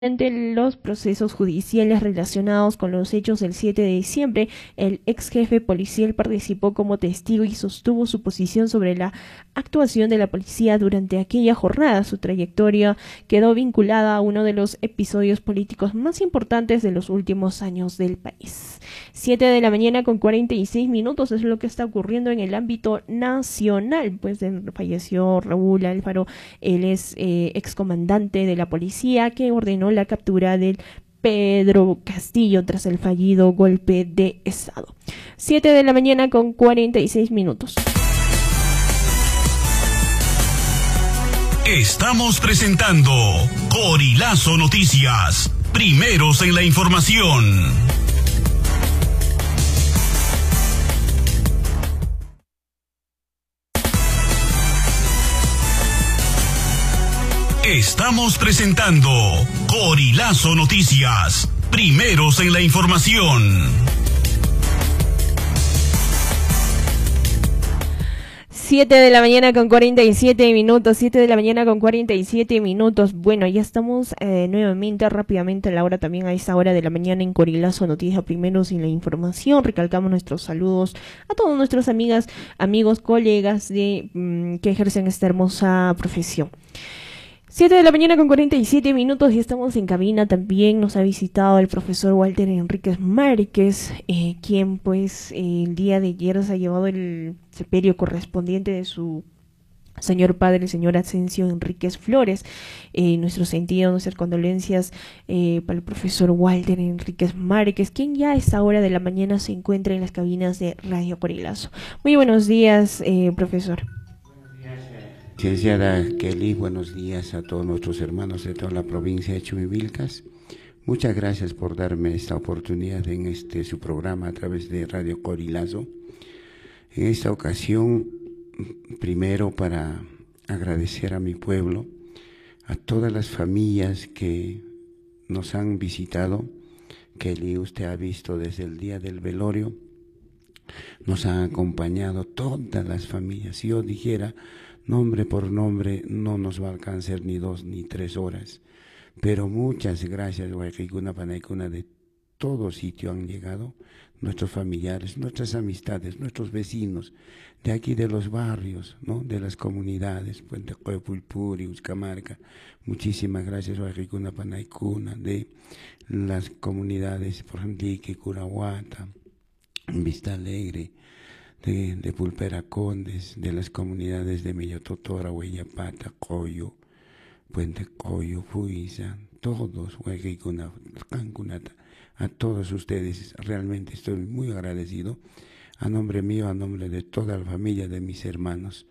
Durante los procesos judiciales relacionados con los hechos del 7 de diciembre, el ex jefe policial participó como testigo y sostuvo su posición sobre la actuación de la policía durante aquella jornada. Su trayectoria quedó vinculada a uno de los episodios políticos más importantes de los últimos años del país. 7 de la mañana con 46 minutos es lo que está ocurriendo en el ámbito nacional. Pues falleció Raúl Alfaro, él es excomandante de la policía que ordenó la captura del Pedro Castillo tras el fallido golpe de Estado. 7 de la mañana con 46 minutos. Estamos presentando Corilazo Noticias, primeros en la información. Estamos presentando Corilazo Noticias, primeros en la información. 7 de la mañana con 47 minutos, 7 de la mañana con 47 minutos. Bueno, ya estamos nuevamente, rápidamente a la hora también a esta hora de la mañana en Corilazo Noticias, primeros en la información. Recalcamos nuestros saludos a todas nuestras amigas, amigos, colegas que ejercen esta hermosa profesión. 7 de la mañana con 47 minutos y estamos en cabina. También nos ha visitado el profesor Walter Enríquez Márquez, quien pues el día de ayer se ha llevado el sepelio correspondiente de su señor padre, el señor Asensio Enríquez Flores. Nuestro sentido, nuestras condolencias para el profesor Walter Enríquez Márquez, quien ya a esta hora de la mañana se encuentra en las cabinas de Radio Corilazo. Muy buenos días, profesor. Licenciada Kelly, buenos días a todos nuestros hermanos de toda la provincia de Chumivilcas. Muchas gracias por darme esta oportunidad en su programa a través de Radio Corilazo. En esta ocasión, primero para agradecer a mi pueblo, a todas las familias que nos han visitado. Kelly, usted ha visto desde el día del velorio, nos han acompañado todas las familias. Si yo dijera nombre por nombre, no nos va a alcanzar ni 2 ni 3 horas. Pero muchas gracias, Guayquicuna, Panaicuna, de todo sitio han llegado nuestros familiares, nuestras amistades, nuestros vecinos, de aquí de los barrios, ¿no? De las comunidades, Puente Coyopulpuri, Uzcamarca. Muchísimas gracias, Guayquicuna, Panaicuna, de las comunidades, por ejemplo, Ique, Curahuata, Vista Alegre, de Pulpera Condes, de las comunidades de Mellototora, Huellapata, Coyo, Puente Coyo, Fuiza, todos, Huayquicuna, Cancunata, a todos ustedes realmente estoy muy agradecido, a nombre mío, a nombre de toda la familia de mis hermanos,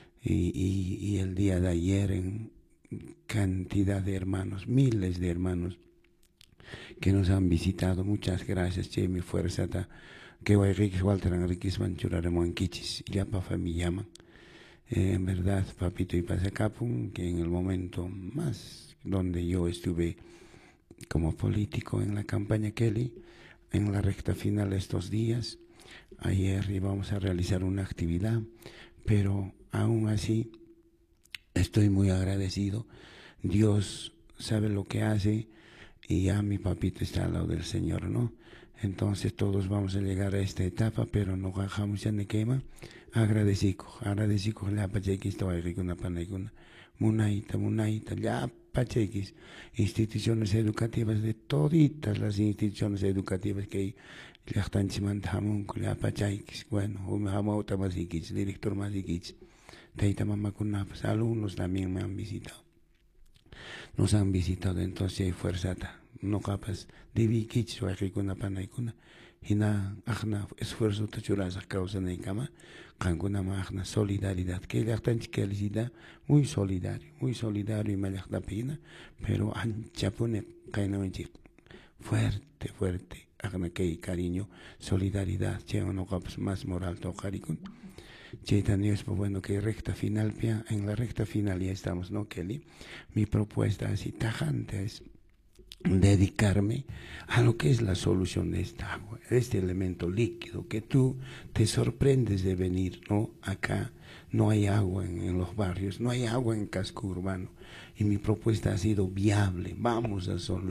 y el día de ayer en cantidad de hermanos, miles de hermanos que nos han visitado. Muchas gracias, che, mi fuerza que Guayriquis Walter Enríquez Manchuraremo en Quichis, ya pa me llaman. En verdad, papito y pasacapun, que en el momento más donde yo estuve como político en la campaña Kelly, en la recta final de estos días, ayer íbamos a realizar una actividad, pero aún así estoy muy agradecido. Dios sabe lo que hace y ya mi papito está al lado del Señor, ¿no? Entonces todos vamos a llegar a esta etapa, pero no bajamos ya ni quema. Agradecico la pachequis tawayrikuna panaykuna munaita ya pachequis instituciones educativas de toditas las instituciones educativas que hay llaqtanchimanta hamunku la pachaykis. Bueno, hamauta masikichis, director masikichis, tayta mamakunapas, alumnos también me han visitado. Nos han visitado, entonces hay fuerzata. No capas divi kich waikuna panaykuna hina ajna esfuerzo tachuras causa en cama cancuna magna solidaridad que la tan chiquelicida muy solidario y malajda pina, pero ancha pone kainawenchi fuerte ajna que cariño solidaridad che no capas más moral to caricun che también es bueno que recta final en la recta final ya estamos, ¿no, Kelly? Mi propuesta así tajante es dedicarme a lo que es la solución de esta agua, este elemento líquido que tú te sorprendes de venir, ¿no? Acá no hay agua en los barrios, no hay agua en casco urbano, y mi propuesta ha sido viable, vamos a solucionar